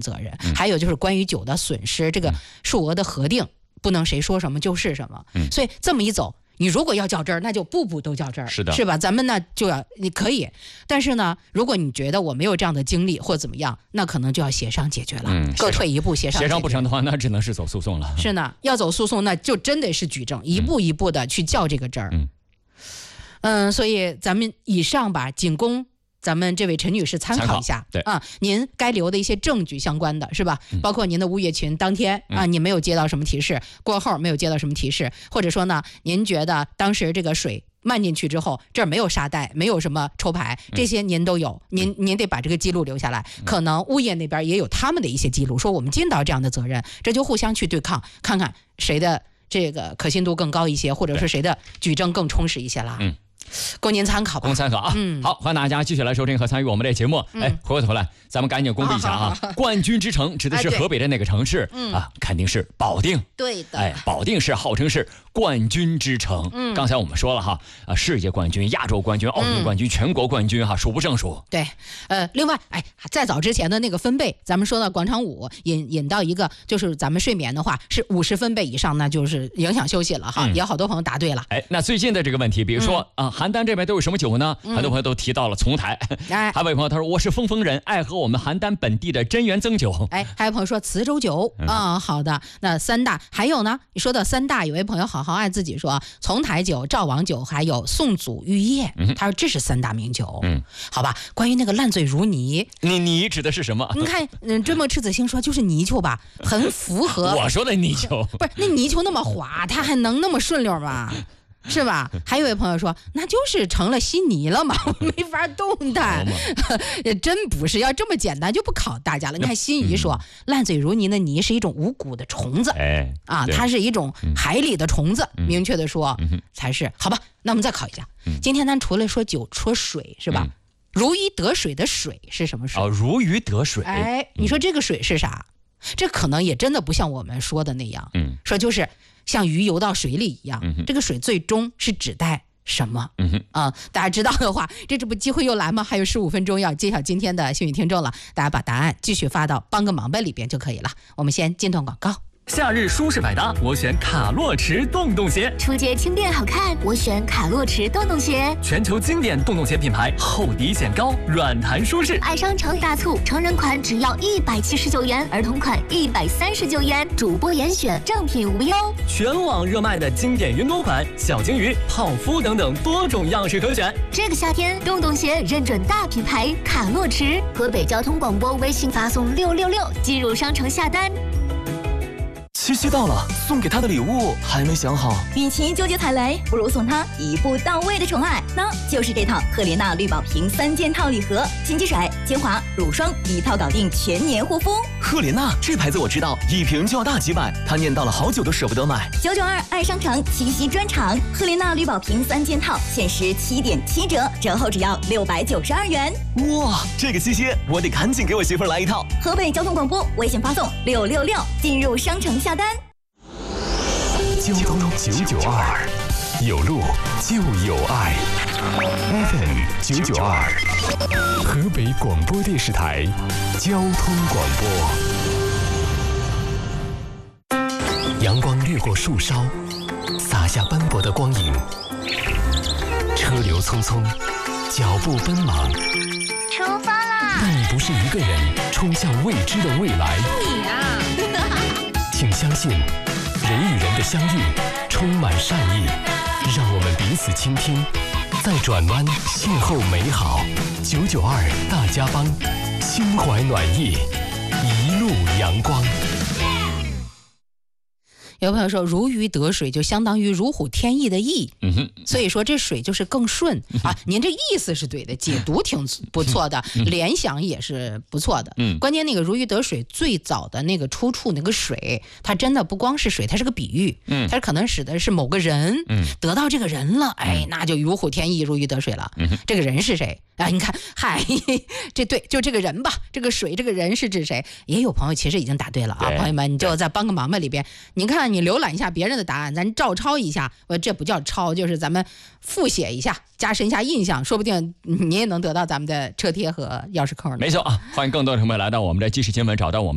责任，还有就是关于酒的损失，这个数额的核定不能谁说什么就是什么。所以这么一走，你如果要较真儿，那就步步都较真儿， 是的， 是吧？咱们呢就要你可以，但是呢，如果你觉得我没有这样的经历或怎么样，那可能就要协商解决了，各退一步协商。 协商不成的话，那只能是走诉讼了。 是呢，要走诉讼，那就真得是举证，一步一步的去较这个真儿。所以咱们以上吧，仅供咱们这位陈女士参考一下。 对啊，您该留的一些证据相关的是吧？包括您的物业群当天啊，你没有接到什么提示，过后没有接到什么提示，或者说呢，您觉得当时这个水漫进去之后，这儿没有沙袋，没有什么抽排，这些您都有，您得把这个记录留下来。可能物业那边也有他们的一些记录，说我们尽到这样的责任，这就互相去对抗，看看谁的这个可信度更高一些，或者是谁的举证更充实一些啦。供您参考吧， 供参考啊。好，欢迎大家继续来收听和参与我们的节目。回过头来，咱们赶紧公布一下啊，冠军之城指的是河北的哪个城市肯定是保定。 对的， 保定是号称是冠军之城。刚才我们说了哈，世界冠军、亚洲冠军、奥运冠军、全国冠军数不胜数。 对，另外，再早之前的那个分贝，咱们说到广场舞引到一个，就是咱们睡眠的话是50分贝以上，那就是影响休息了哈。也有好多朋友答对了。 那最近的这个问题，比如说邯郸这边都有什么酒呢？很多朋友都提到了丛台。还有位朋友他说我是丰人，爱喝我们邯郸本地的真元增酒。 还有朋友说磁州酒好的。那三大还有呢？你说到三大，有位朋友好好爱自己说丛台酒、赵王酒，还有宋祖玉液。他说这是三大名酒。好吧。关于那个烂醉如泥， 泥指的是什么？ 你看，追梦赤子心说就是泥鳅吧，很符合。 我说的泥鳅不是那泥鳅那么滑，它还能那么顺溜吗？是吧？还有一位朋友说，那就是成了稀泥了嘛，没法动弹。真不是，要这么简单就不考大家了。你看心仪说，烂醉如泥的泥是一种无骨的虫子，它是一种海里的虫子，明确的说才是。好吧，那我们再考一下。今天咱除了说酒，说水是吧？如鱼得水的水是什么水？ 如鱼得水。 你说这个水是啥？这可能也真的不像我们说的那样，说就是像鱼游到水里一样。这个水最终是指代什么？大家知道的话，这不机会又来吗？还有15分钟要揭晓今天的幸运听众了，大家把答案继续发到帮个忙呗里边就可以了。我们先进段广告。 夏日舒适百搭，我选卡洛驰洞洞鞋。 出街轻便好看，我选卡洛驰洞洞鞋。 全球经典洞洞鞋品牌，厚底显高，软弹舒适。 爱商城大促，成人款只要179元，儿童款139元，主播严选，正品无忧。 全网热卖的经典云朵款、小金鱼、泡芙等等多种样式可选。 这个夏天，洞洞鞋认准大品牌卡洛驰。河北交通广播微信发送666进入商城下单。 七夕到了，送给他的礼物还没想好。 与其纠结踩雷，不如送他一步到位的宠爱，那就是这套赫莲娜绿宝瓶3件套礼盒，清洁水、精华、乳霜一套搞定全年护肤。 赫莲娜这牌子我知道，一瓶就要大几百，他念叨了好久都舍不得买。 992爱商城七夕专场，赫莲娜绿宝瓶3件套限时7.7折，折后只要692元。 哇，这个七夕我得赶紧给我媳妇儿来一套。 河北交通广播微信发送666进入商城下单。 交通992，有路就有爱。FM 992，河北广播电视台交通广播。阳光掠过树梢，洒下斑驳的光影。车流匆匆，脚步奔忙。 出发啦！ 但你不是一个人冲向未知的未来。 你啊！ 请相信。人与人的相遇充满善意，让我们彼此倾听，在转弯邂逅美好。992大家帮，心怀暖意，一路阳光。 有朋友说如鱼得水就相当于如虎添翼的翼，所以说这水就是更顺啊。您这意思是对的，解读挺不错的，联想也是不错的。关键那个如鱼得水最早的那个出处那个水，它真的不光是水，它是个比喻，它可能指的是某个人，得到这个人了，那就如虎添翼，如鱼得水了。这个人是谁啊？你看，嗨，这对，就这个人吧，这个水这个人是指谁？也有朋友其实已经答对了啊，朋友们，你就在帮个忙吧里边，您看。你浏览一下别人的答案，咱照抄一下，这不叫抄，就是咱们复写一下，加深一下印象，说不定你也能得到咱们的车贴和钥匙扣呢。 没错啊，欢迎更多的朋友来到我们的即时新闻，找到我们。